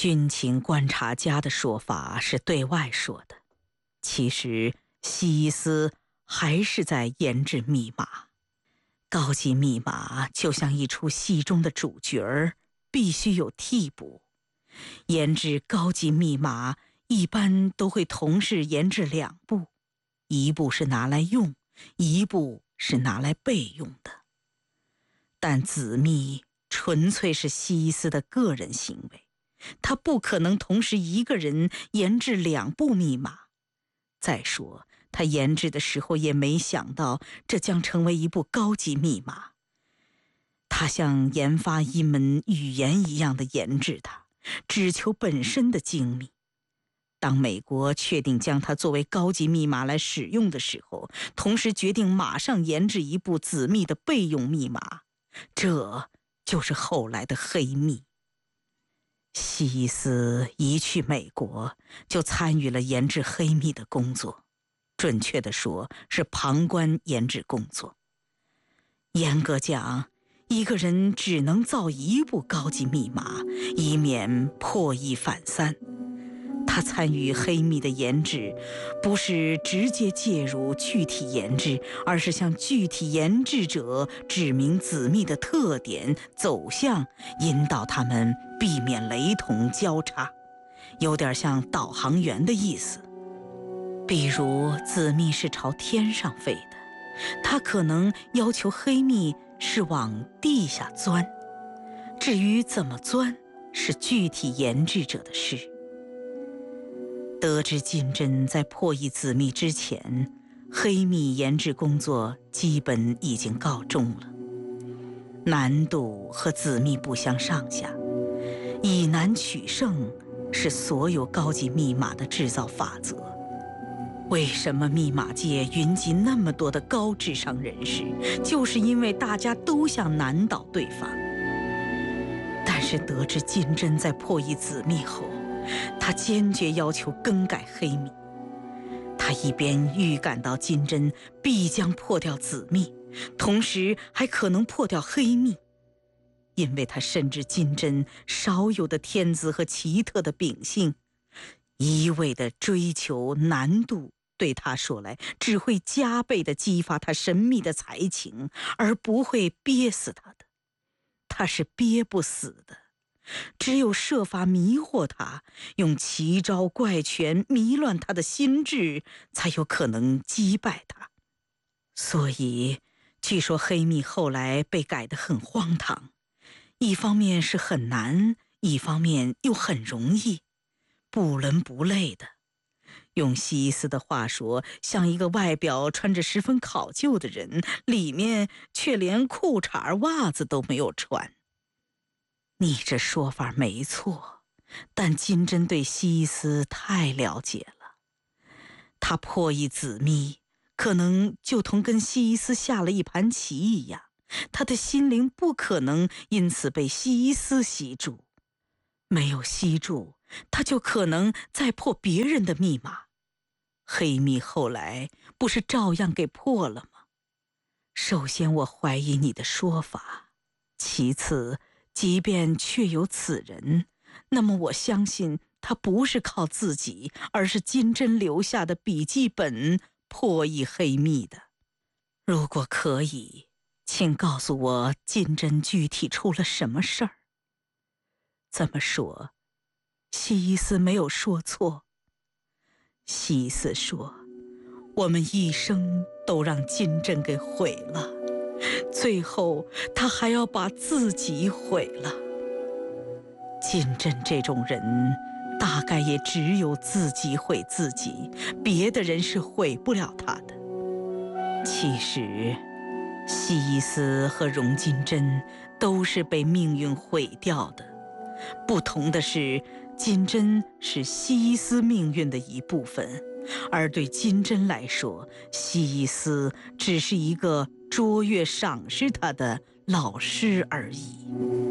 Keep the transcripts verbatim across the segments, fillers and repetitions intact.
军情观察家的说法是对外说的，其实西伊斯还是在研制密码。高级密码就像一出戏中的主角儿，必须有替补。研制高级密码一般都会同时研制两部，一部是拿来用，一部是拿来备用的。但子密纯粹是西伊斯的个人行为，他不可能同时一个人研制两部密码。再说他研制的时候也没想到这将成为一部高级密码，他像研发一门语言一样的研制它，只求本身的精密。当美国确定将它作为高级密码来使用的时候，同时决定马上研制一部子密的备用密码，这就是后来的黑密。西伊斯一去美国，就参与了研制黑密的工作，准确地说是旁观研制工作。严格讲，一个人只能造一部高级密码，以免破译反三。他参与黑密的研制，不是直接介入具体研制，而是向具体研制者指明子密的特点、走向，引导他们避免雷同交叉，有点像导航员的意思。比如子密是朝天上飞的，他可能要求黑密是往地下钻，至于怎么钻，是具体研制者的事。得知金针在破译子密之前，黑密研制工作基本已经告终了。难度和子密不相上下，以难取胜是所有高级密码的制造法则。为什么密码界云集那么多的高智商人士，就是因为大家都想难倒对方。但是得知金针在破译子密后，他坚决要求更改黑密。他一边预感到金针必将破掉子密，同时还可能破掉黑密，因为他深知金针少有的天资和奇特的秉性，一味的追求难度对他说来只会加倍地激发他神秘的才情，而不会憋死他的。他是憋不死的，只有设法迷惑他，用奇招怪拳迷乱他的心智，才有可能击败他。所以据说黑密后来被改得很荒唐，一方面是很难，一方面又很容易，不伦不类的。用西伊斯的话说，像一个外表穿着十分考究的人，里面却连裤衩袜子都没有穿。你这说法没错，但金针对西伊斯太了解了。他破译子密，可能就同跟西伊斯下了一盘棋一样，他的心灵不可能因此被西伊斯吸住。没有吸住，他就可能再破别人的密码。黑密后来不是照样给破了吗？首先我怀疑你的说法，其次即便确有此人，那么我相信他不是靠自己，而是金针留下的笔记本破译黑密的。如果可以，请告诉我金针具体出了什么事儿。怎么说，西伊斯没有说错。西伊斯说，我们一生都让金针给毁了，最后他还要把自己毁了。金针这种人大概也只有自己毁自己，别的人是毁不了他的。其实西伊斯和荣金针都是被命运毁掉的，不同的是金针是西伊斯命运的一部分，而对金针来说，西伊斯只是一个卓越赏识他的老师而已。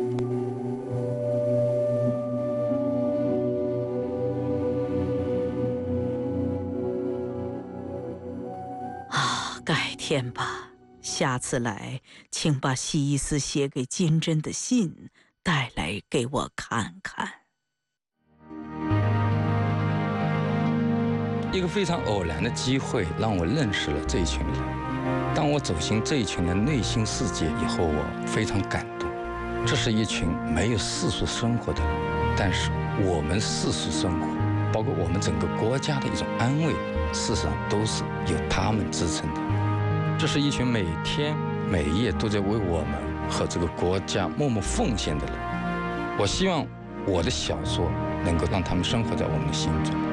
啊，改天吧，下次来，请把西伊斯写给金针的信带来给我看看。 一个非常偶然的机会，让我认识了这一群人。当我走进这一群人内心世界以后，我非常感动。这是一群没有世俗生活的人，但是我们世俗生活，包括我们整个国家的一种安慰，事实上都是由他们支撑的。这是一群每天每夜都在为我们和这个国家默默奉献的人。我希望我的小说能够让他们生活在我们的心中。